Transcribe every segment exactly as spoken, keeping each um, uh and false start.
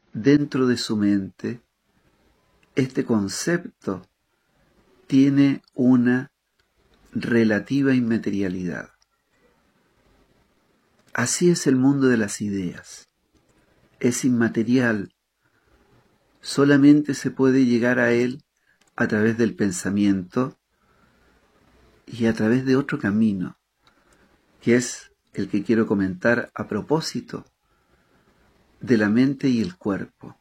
dentro de su mente, este concepto tiene una relativa inmaterialidad. Así es el mundo de las ideas. Es inmaterial. Solamente se puede llegar a él a través del pensamiento y a través de otro camino, que es el que quiero comentar a propósito de la mente y el cuerpo.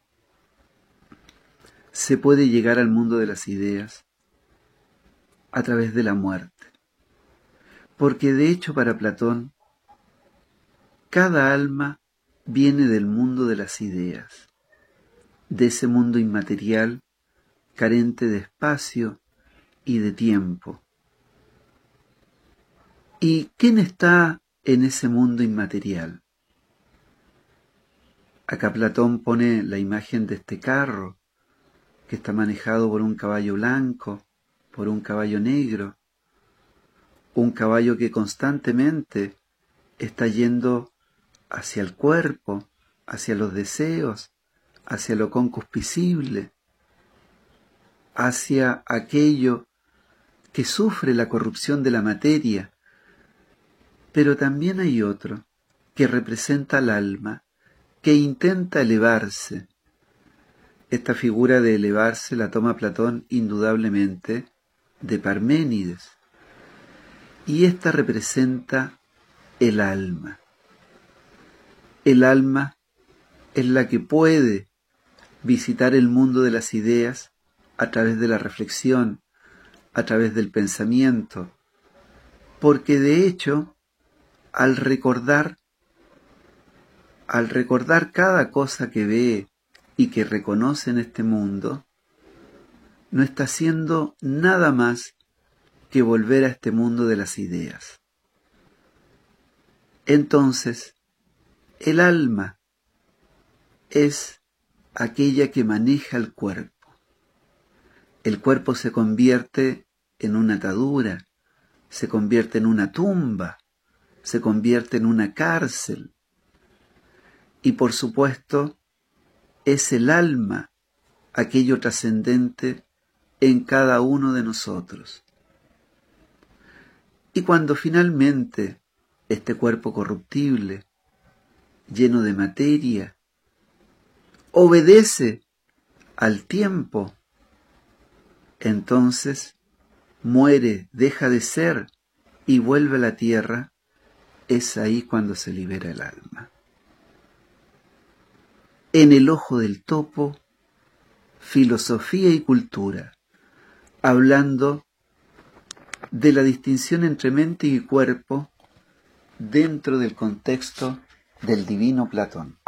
Se puede llegar al mundo de las ideas a través de la muerte, porque de hecho para Platón, cada alma viene del mundo de las ideas, de ese mundo inmaterial, carente de espacio y de tiempo. ¿Y quién está en ese mundo inmaterial? Acá Platón pone la imagen de este carro que está manejado por un caballo blanco, por un caballo negro, un caballo que constantemente está yendo hacia el cuerpo, hacia los deseos, hacia lo concupiscible, hacia aquello que sufre la corrupción de la materia. Pero también hay otro que representa al alma, que intenta elevarse. Esta figura de elevarse la toma Platón indudablemente de Parménides. Y esta representa el alma. El alma es la que puede visitar el mundo de las ideas a través de la reflexión, a través del pensamiento, porque de hecho, al recordar, al recordar cada cosa que ve y que reconoce en este mundo, no está haciendo nada más que volver a este mundo de las ideas. Entonces, el alma es aquella que maneja el cuerpo. El cuerpo se convierte en una atadura, se convierte en una tumba, se convierte en una cárcel. Y por supuesto, es el alma aquello trascendente en cada uno de nosotros. Y cuando finalmente este cuerpo corruptible, lleno de materia, obedece al tiempo, entonces muere, deja de ser y vuelve a la tierra, es ahí cuando se libera el alma. En el ojo del topo, filosofía y cultura, hablando de la distinción entre mente y cuerpo dentro del contexto del divino Platón.